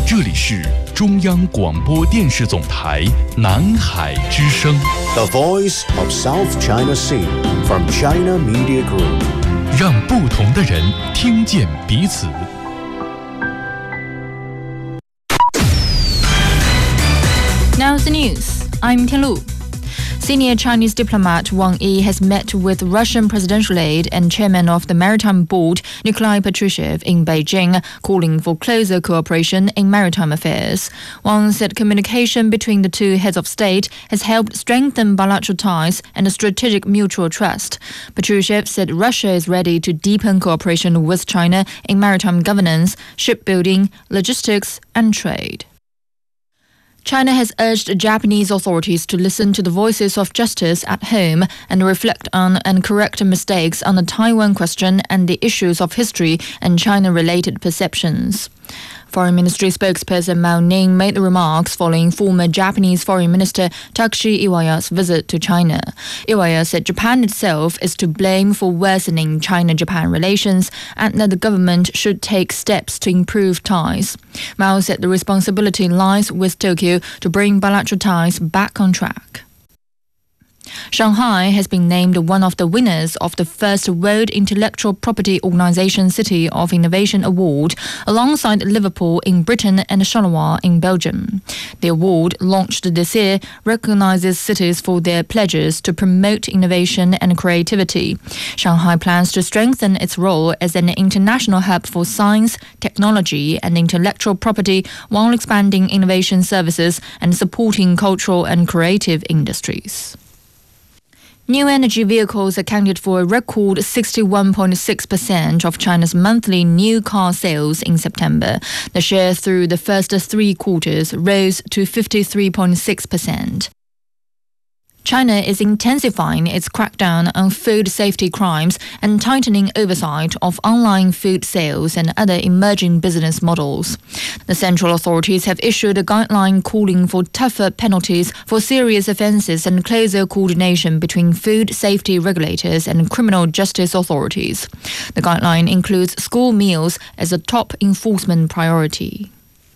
这里是中央广播电视总台南海之声 The Voice of South China Sea from China Media Group， 让不同的人听见彼此。 Now the news. I'm Tian Lu. Senior Chinese diplomat Wang Yi has met with Russian presidential aide and chairman of the Maritime Board, Nikolai Patrushev, in Beijing, calling for closer cooperation in maritime affairs. Wang said communication between the two heads of state has helped strengthen bilateral ties and strategic mutual trust. Patrushev said Russia is ready to deepen cooperation with China in maritime governance, shipbuilding, logistics, and trade. China has urged Japanese authorities to listen to the voices of justice at home and reflect on and correct mistakes on the Taiwan question and the issues of history and China-related perceptions. Foreign Ministry spokesperson Mao Ning made the remarks following former Japanese Foreign Minister Takeshi Iwaya's visit to China. Iwaya said Japan itself is to blame for worsening China-Japan relations and that the government should take steps to improve ties. Mao said the responsibility lies with Tokyo to bring bilateral ties back on track. Shanghai has been named one of the winners of the first World Intellectual Property Organization City of Innovation Award, alongside Liverpool in Britain and Charleroi in Belgium. The award, launched this year, recognizes cities for their pledges to promote innovation and creativity. Shanghai plans to strengthen its role as an international hub for science, technology, and intellectual property while expanding innovation services and supporting cultural and creative industries. New energy vehicles accounted for a record 61.6% of China's monthly new car sales in September. The share through the first 3 quarters rose to 53.6%. China is intensifying its crackdown on food safety crimes and tightening oversight of online food sales and other emerging business models. The central authorities have issued a guideline calling for tougher penalties for serious offences and closer coordination between food safety regulators and criminal justice authorities. The guideline includes school meals as a top enforcement priority.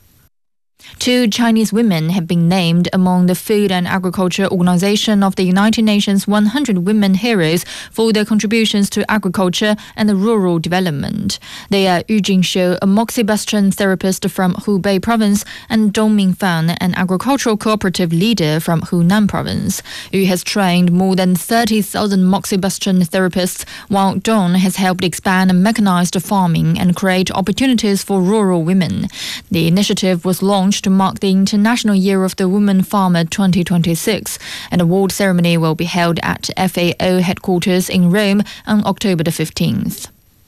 2 Chinese women have been named among the Food and Agriculture Organization of the United Nations 100 Women Heroes for their contributions to agriculture and rural development. They are Yu Jingxiu, a moxibustion therapist from Hubei province, and Dong Mingfan, an agricultural cooperative leader from Hunan province. Yu has trained more than 30,000 moxibustion therapists, while Dong has helped expand mechanized farming and create opportunities for rural women. The initiative was launched to mark the International Year of the Woman Farmer 2026. An award ceremony will be held at FAO headquarters in Rome on October the 15th.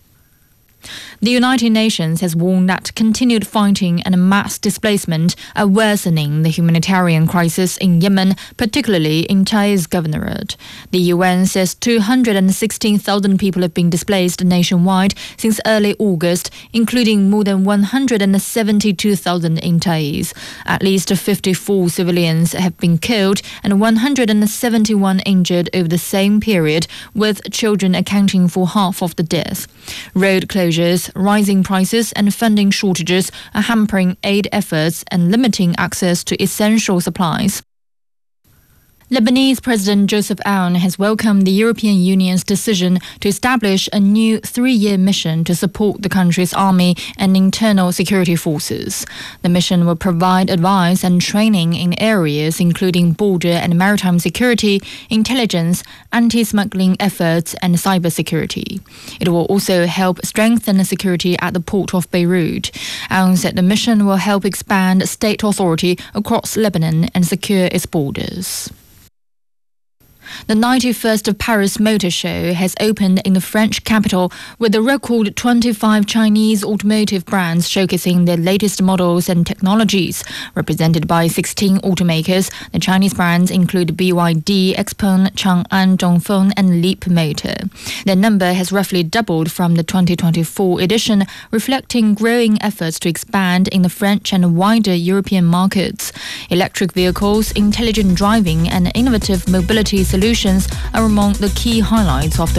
The United Nations has warned that continued fighting and mass displacement are worsening the humanitarian crisis in Yemen, particularly in Taiz Governorate. The UN says 216,000 people have been displaced nationwide since early August, including more than 172,000 in Taiz. At least 54 civilians have been killed and 171 injured over the same period, with children accounting for half of the deaths. Road closures, rising prices and funding shortages are hampering aid efforts and limiting access to essential supplies. Lebanese President Joseph Aoun has welcomed the European Union's decision to establish a new 3-year mission to support the country's army and internal security forces. The mission will provide advice and training in areas including border and maritime security, intelligence, anti-smuggling efforts, and cybersecurity. It will also help strengthen security at the port of Beirut. Aoun said the mission will help expand state authority across Lebanon and secure its borders. The 91st Paris Motor Show has opened in the French capital with a record 25 Chinese automotive brands showcasing their latest models and technologies. Represented by 16 automakers, the Chinese brands include BYD, Xpeng, Chang'an, Dongfeng and Leap Motor. Their number has roughly doubled from the 2024 edition, reflecting growing efforts to expand in the French and wider European markets. Electric vehicles, intelligent driving and innovative mobility solutions are among the key highlights of the